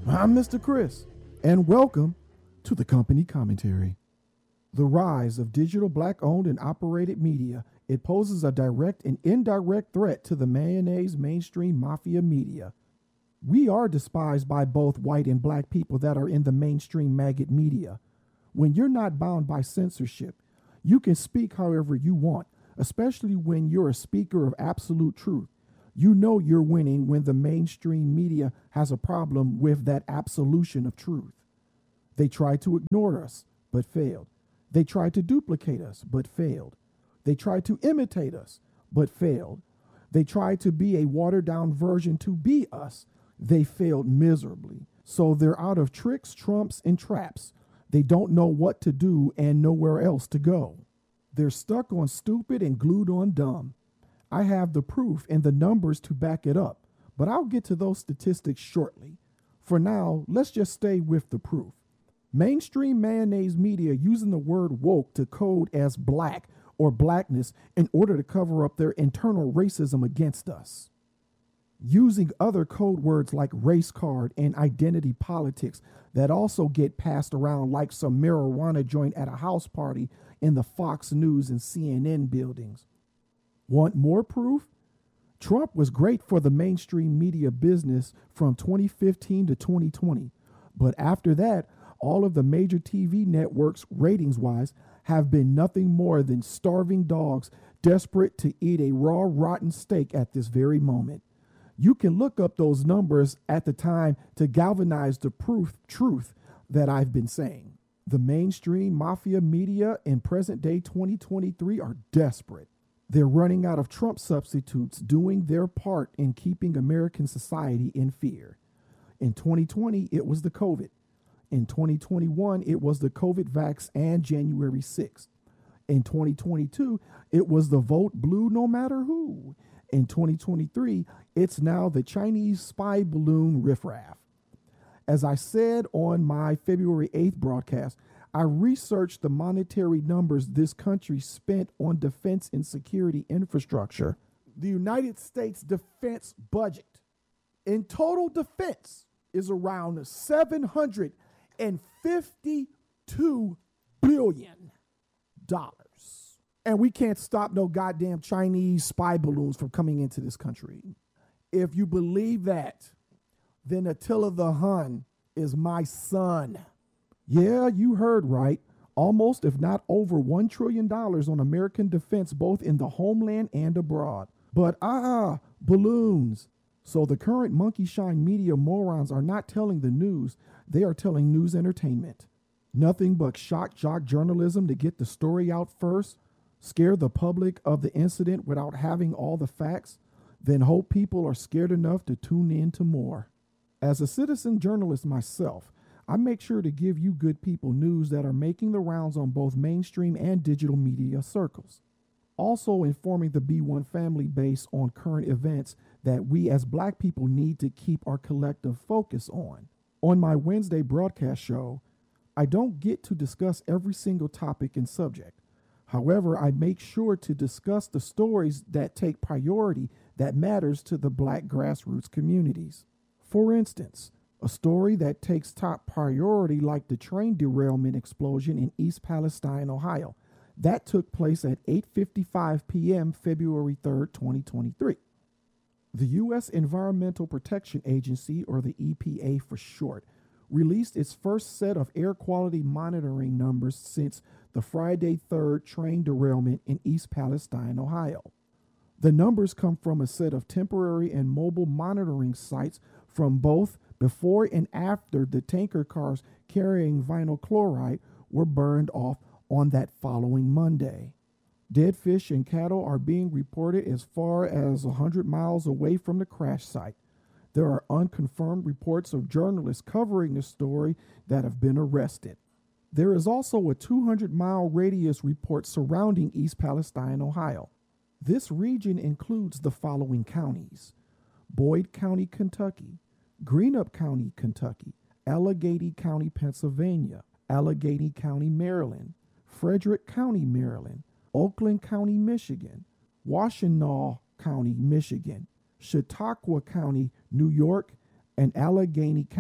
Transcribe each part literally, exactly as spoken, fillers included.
I'm Mister Chris, and welcome to the Company Commentary. The rise of digital black-owned and operated media, it poses a direct and indirect threat to the mayonnaise mainstream mafia media. We are despised by both white and black people that are in the mainstream maggot media. When you're not bound by censorship, you can speak however you want, especially when you're a speaker of absolute truth. You know you're winning when the mainstream media has a problem with that absolution of truth. They tried to ignore us, but failed. They tried to duplicate us, but failed. They tried to imitate us, but failed. They tried to be a watered-down version to be us. They failed miserably. So they're out of tricks, trumps, and traps. They don't know what to do and nowhere else to go. They're stuck on stupid and glued on dumb. I have the proof and the numbers to back it up, but I'll get to those statistics shortly. For now, let's just stay with the proof. Mainstream mayonnaise media using the word woke to code as black or blackness in order to cover up their internal racism against us. Using other code words like race card and identity politics that also get passed around like some marijuana joint at a house party in the Fox News and C N N buildings. Want more proof? Trump was great for the mainstream media business from twenty fifteen to twenty twenty, but after that, all of the major T V networks, ratings-wise, have been nothing more than starving dogs desperate to eat a raw, rotten steak at this very moment. You can look up those numbers at the time to galvanize the proof truth that I've been saying. The mainstream mafia media in present-day twenty twenty-three are desperate. They're running out of Trump substitutes doing their part in keeping American society in fear. In twenty twenty, it was the COVID. In twenty twenty-one, it was the COVID vax and January sixth. In twenty twenty-two, it was the vote blue no matter who. In twenty twenty-three, it's now the Chinese spy balloon riffraff. As I said on my February eighth broadcast, I researched the monetary numbers this country spent on defense and security infrastructure. The United States defense budget in total defense is around seven hundred fifty-two billion dollars. And we can't stop no goddamn Chinese spy balloons from coming into this country. If you believe that, then Attila the Hun is my son. Yeah, you heard right. Almost, if not over one trillion dollars on American defense, both in the homeland and abroad. But ah, uh, balloons. So the current monkey shine media morons are not telling the news. They are telling news entertainment. Nothing but shock jock journalism to get the story out first, scare the public of the incident without having all the facts, then hope people are scared enough to tune in to more. As a citizen journalist myself, I make sure to give you good people news that are making the rounds on both mainstream and digital media circles. Also informing the B one family base on current events that we as black people need to keep our collective focus on. On my Wednesday broadcast show, I don't get to discuss every single topic and subject. However, I make sure to discuss the stories that take priority that matters to the black grassroots communities. For instance, a story that takes top priority like the train derailment explosion in East Palestine, Ohio. That took place at eight fifty-five p.m. February third, twenty twenty-three. The U S Environmental Protection Agency, or the E P A for short, released its first set of air quality monitoring numbers since the Friday third train derailment in East Palestine, Ohio. The numbers come from a set of temporary and mobile monitoring sites from both before and after the tanker cars carrying vinyl chloride were burned off on that following Monday. Dead fish and cattle are being reported as far as one hundred miles away from the crash site. There are unconfirmed reports of journalists covering the story that have been arrested. There is also a two hundred mile radius report surrounding East Palestine, Ohio. This region includes the following counties: Boyd County, Kentucky; Greenup County, Kentucky; Allegheny County, Pennsylvania; Allegheny County, Maryland; Frederick County, Maryland; Oakland County, Michigan; Washtenaw County, Michigan; Chautauqua County, New York; and Allegheny County,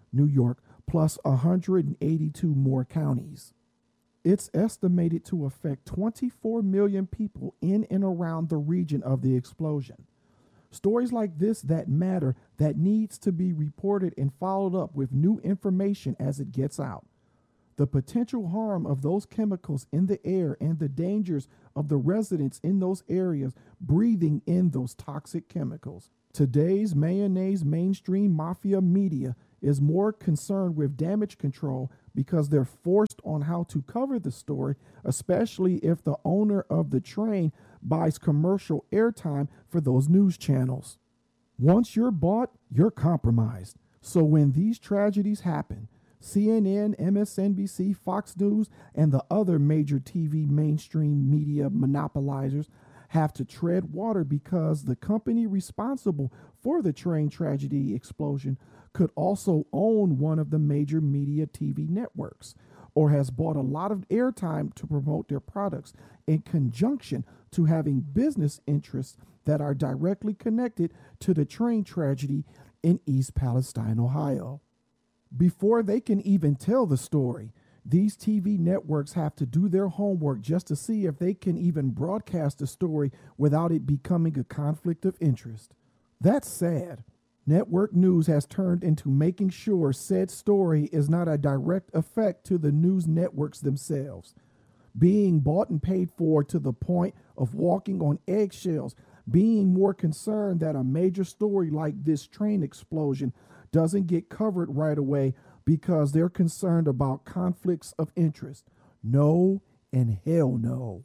New York, plus one hundred eighty-two more counties. It's estimated to affect twenty-four million people in and around the region of the explosion. Stories like this that matter, that needs to be reported and followed up with new information as it gets out. The potential harm of those chemicals in the air and the dangers of the residents in those areas breathing in those toxic chemicals. Today's mayonnaise mainstream mafia media is more concerned with damage control because they're forced on how to cover the story, especially if the owner of the train buys commercial airtime for those news channels. Once you're bought, you're compromised. So when these tragedies happen, C N N, M S N B C, Fox News, and the other major T V mainstream media monopolizers have to tread water because the company responsible for the train tragedy explosion could also own one of the major media T V networks or has bought a lot of airtime to promote their products in conjunction to having business interests that are directly connected to the train tragedy in East Palestine, Ohio. Before they can even tell the story, these T V networks have to do their homework just to see if they can even broadcast the story without it becoming a conflict of interest. That's sad. Network news has turned into making sure said story is not a direct effect to the news networks themselves. Being bought and paid for to the point of walking on eggshells, being more concerned that a major story like this train explosion doesn't get covered right away because they're concerned about conflicts of interest. No and hell no.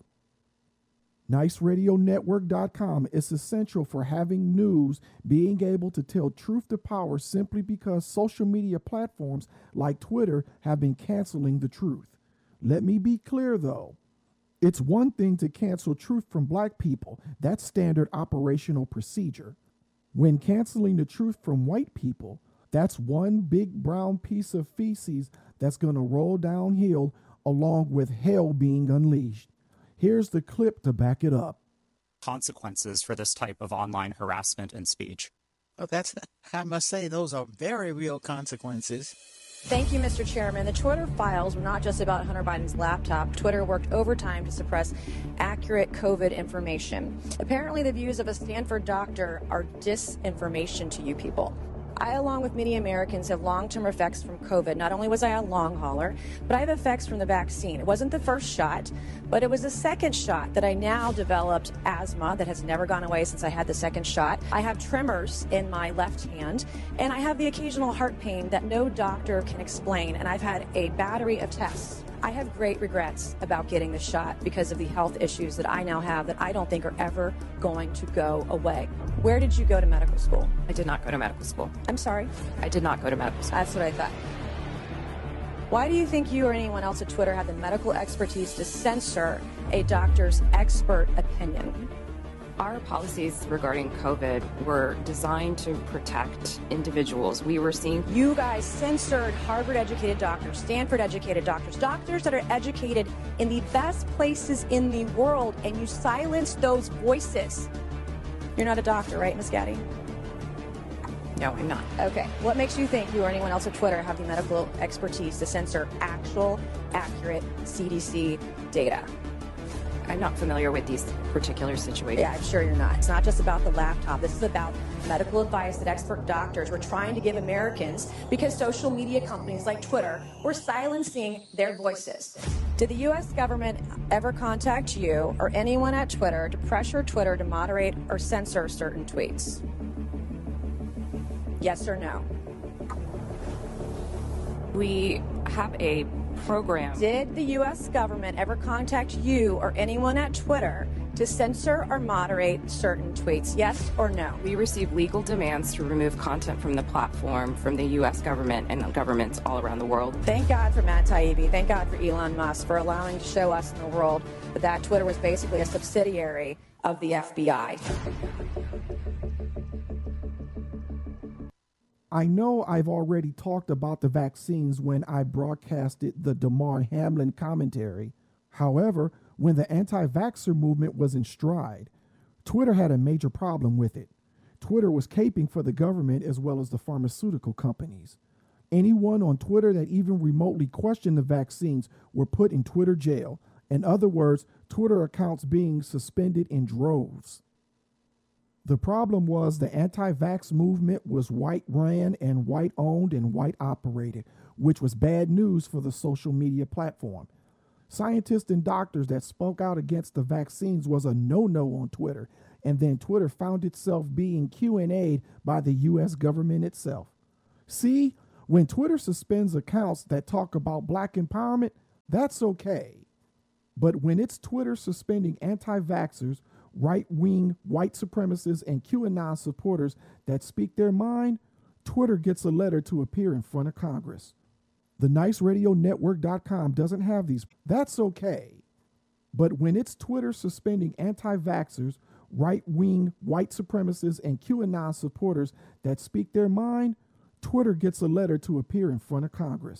Nice Radio Network dot com is essential for having news, being able to tell truth to power simply because social media platforms like Twitter have been canceling the truth. Let me be clear though. It's one thing to cancel truth from black people. That's standard operational procedure. When canceling the truth from white people, that's one big brown piece of feces that's going to roll downhill along with hell being unleashed. Here's the clip to back it up. Consequences for this type of online harassment and speech. Oh, that's, I must say, those are very real consequences. Thank you, Mister Chairman. The Twitter files were not just about Hunter Biden's laptop. Twitter worked overtime to suppress accurate COVID information. Apparently, the views of a Stanford doctor are disinformation to you people. I, along with many Americans, have long-term effects from COVID. Not only was I a long hauler, but I have effects from the vaccine. It wasn't the first shot, but it was the second shot that I now developed asthma that has never gone away since I had the second shot. I have tremors in my left hand, and I have the occasional heart pain that no doctor can explain, and I've had a battery of tests. I have great regrets about getting the shot because of the health issues that I now have that I don't think are ever going to go away. Where did you go to medical school? I did not go to medical school. I'm sorry? I did not go to medical school. That's what I thought. Why do you think you or anyone else at Twitter have the medical expertise to censor a doctor's expert opinion? Our policies regarding COVID were designed to protect individuals. We were seeing... You guys censored Harvard-educated doctors, Stanford-educated doctors, doctors that are educated in the best places in the world, and you silenced those voices. You're not a doctor, right, Miz Gaddy? No, I'm not. Okay. What makes you think you or anyone else at Twitter have the medical expertise to censor actual, accurate C D C data? I'm not familiar with these particular situations. Yeah, I'm sure you're not. It's not just about the laptop. This is about medical advice that expert doctors were trying to give Americans because social media companies like Twitter were silencing their voices. Did the U S government ever contact you or anyone at Twitter to pressure Twitter to moderate or censor certain tweets? Yes or no? We have a program. Did the U S government ever contact you or anyone at Twitter to censor or moderate certain tweets? Yes or no? We receive legal demands to remove content from the platform from the U S government and governments all around the world. Thank God for Matt Taibbi. Thank God for Elon Musk for allowing to show us in the world that, that Twitter was basically a subsidiary of the F B I. I know I've already talked about the vaccines when I broadcasted the Damar Hamlin commentary. However, when the anti-vaxxer movement was in stride, Twitter had a major problem with it. Twitter was caping for the government as well as the pharmaceutical companies. Anyone on Twitter that even remotely questioned the vaccines were put in Twitter jail. In other words, Twitter accounts being suspended in droves. The problem was the anti-vax movement was white-ran and white-owned and white-operated, which was bad news for the social media platform. Scientists and doctors that spoke out against the vaccines was a no-no on Twitter, and then Twitter found itself being Q and A'd by the U S government itself. See, when Twitter suspends accounts that talk about black empowerment, that's okay. But when it's Twitter suspending anti-vaxxers, right-wing white supremacists, and QAnon supporters that speak their mind, Twitter gets a letter to appear in front of Congress. The nice radio network dot com doesn't have these. That's okay. But when it's Twitter suspending anti-vaxxers, right-wing white supremacists, and QAnon supporters that speak their mind, Twitter gets a letter to appear in front of Congress.